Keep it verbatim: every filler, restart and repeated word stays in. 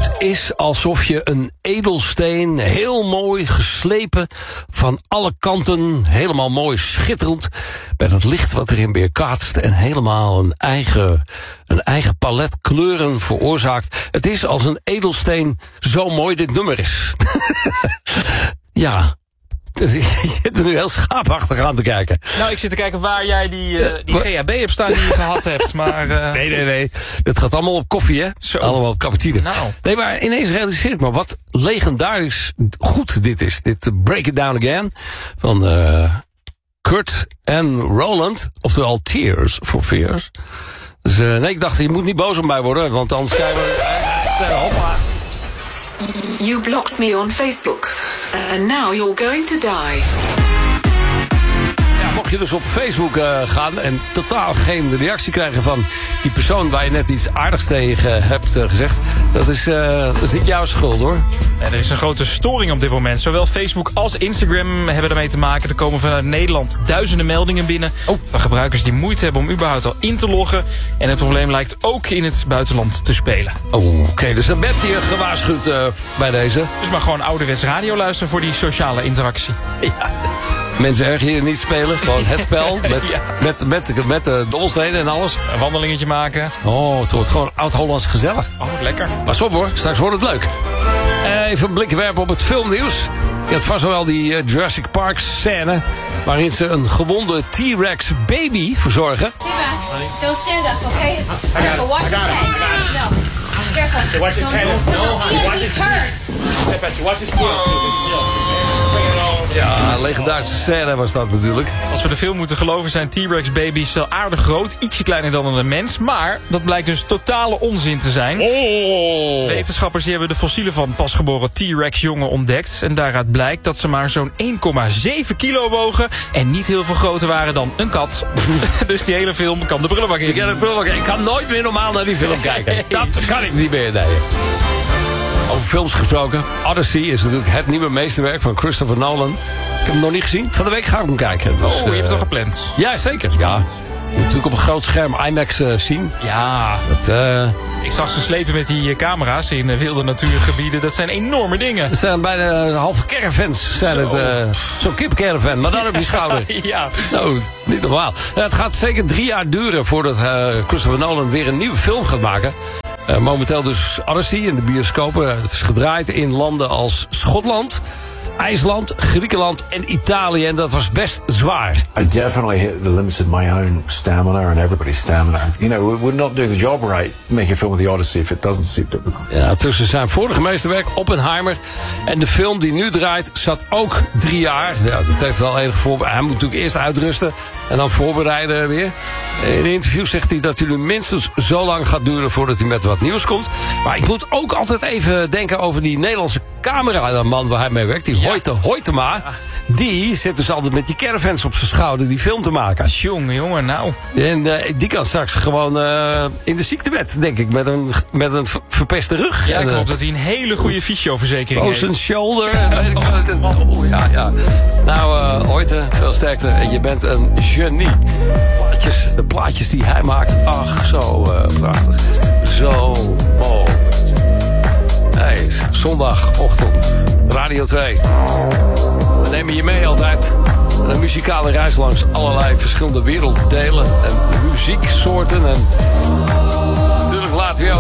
Het is alsof je een edelsteen, heel mooi geslepen, van alle kanten, helemaal mooi schitterend, met het licht wat erin weerkaatst en helemaal een eigen, een eigen palet kleuren veroorzaakt. Het is als een edelsteen zo mooi dit nummer is. Ja. Je zit er nu heel schaapachtig aan te kijken. Nou, ik zit te kijken waar jij die, uh, die G H B hebt staan die je gehad hebt. Maar, uh, nee, nee, nee. Het gaat allemaal op koffie, hè? Zo. Allemaal op cappuccino. Nou. Nee, maar ineens realiseer ik me wat legendarisch goed dit is. Dit Break It Down Again van uh, Kurt en Roland. Oftewel Tears for Fears. Dus uh, nee, ik dacht, je moet niet boos op mij worden. Want anders krijgen we... Uh, hoppa. You blocked me on Facebook. And now you're going to die. Ja, mocht je dus op Facebook uh, gaan en totaal geen reactie krijgen van die persoon waar je net iets aardigs tegen hebt uh, gezegd, dat is, uh, dat is niet jouw schuld, hoor. Ja, er is een grote storing op dit moment. Zowel Facebook als Instagram hebben ermee te maken. Er komen vanuit Nederland duizenden meldingen binnen oh. van gebruikers die moeite hebben om überhaupt al in te loggen. En het probleem lijkt ook in het buitenland te spelen. Oh, oké, okay. Dus dan bent je gewaarschuwd uh, bij deze. Dus maar gewoon ouderwets radio luisteren voor die sociale interactie. Ja. Mensen erg hier niet spelen, gewoon het spel met, ja. met, met, met, met de dobbelstenen en alles. Een wandelingetje maken. Oh, het wordt gewoon oud-Hollands gezellig. Oh, lekker. Pas op hoor, straks wordt het leuk. Even een blik werpen op het filmnieuws. Je had vast wel die uh, Jurassic Park scène waarin ze een gewonde T-Rex baby verzorgen. Don't stand up, okay? Careful, watch his head. No. Careful. Watch his head. No, watch his hurt. Watch his tail. Ja, legendarische scène was dat natuurlijk. Als we de film moeten geloven zijn T-Rex baby's wel aardig groot. Ietsje kleiner dan een mens. Maar dat blijkt dus totale onzin te zijn. Oh. Wetenschappers die hebben de fossielen van pasgeboren T-Rex jongen ontdekt. En daaruit blijkt dat ze maar zo'n één komma zeven kilo wogen. En niet heel veel groter waren dan een kat. Dus die hele film kan de prullenbak in. Ik kan de prullenbak in. Ik kan nooit meer normaal naar die film kijken. Dat kan ik niet meer, nee. Over films gesproken. Odyssey is natuurlijk het nieuwe meesterwerk van Christopher Nolan. Ik heb hem nog niet gezien. Van de week ga ik hem kijken. Dus, oh, je hebt het uh, al gepland? Ja, zeker. Ja. Je moet natuurlijk op een groot scherm IMAX uh, zien. Ja. Dat, uh, ik zag ze slepen met die uh, camera's in uh, wilde natuurgebieden. Dat zijn enorme dingen. Het zijn bijna uh, halve caravans. Zijn Zo. het, uh, zo'n kipcaravan, maar dan op je schouder. Ja. Nou, niet normaal. Uh, het gaat zeker drie jaar duren voordat uh, Christopher Nolan weer een nieuwe film gaat maken. Uh, momenteel dus Odyssey in de bioscopen. Het is gedraaid in landen als Schotland, IJsland, Griekenland en Italië. En dat was best zwaar. I definitely hit the limits of my own stamina and everybody's stamina. You know, we're not doing the job right, make a film of the Odyssey if it doesn't seem difficult. Ja, tussen zijn vorige meesterwerk, Oppenheimer, en de film die nu draait, zat ook drie jaar. Ja, dat heeft wel enig voor. Hij moet natuurlijk eerst uitrusten en dan voorbereiden weer. In een interview zegt hij dat hij nu minstens zo lang gaat duren voordat hij met wat nieuws komt. Maar ik moet ook altijd even denken over die Nederlandse cameraman waar hij mee werkt. Die ja. Hoyte, Hoytema. Die zit dus altijd met die caravans op zijn schouder die film te maken. Jongen, jongen, nou. En uh, die kan straks gewoon uh, in de ziektewet, denk ik, met een, met een verpeste rug. Ja, ik hoop uh, dat hij een hele goede fysio-verzekering heeft. Ocean Shoulder. En, oh, oh, ja, ja. Nou, uh, Hoyte, veel sterkte. En je bent een genie. Plaatjes, de plaatjes die hij maakt. Ach, zo uh, prachtig. Zo mooi. Hey, zondagochtend. Radio twee. We nemen je mee altijd. Een muzikale reis langs allerlei verschillende werelddelen en muzieksoorten. En natuurlijk laten we jou